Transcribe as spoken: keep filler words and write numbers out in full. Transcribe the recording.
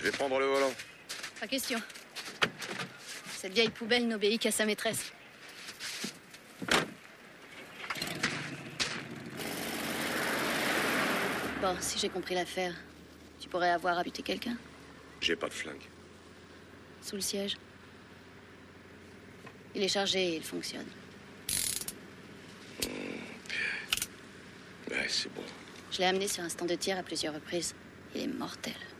vais prendre le volant. Pas question. Cette vieille poubelle n'obéit qu'à sa maîtresse. Bon, si j'ai compris l'affaire, tu pourrais avoir à buter quelqu'un? J'ai pas de flingue. Sous le siège. Il est chargé et il fonctionne. Mmh. Ouais, c'est bon. Je l'ai amené sur un stand de tir à plusieurs reprises. Il est mortel.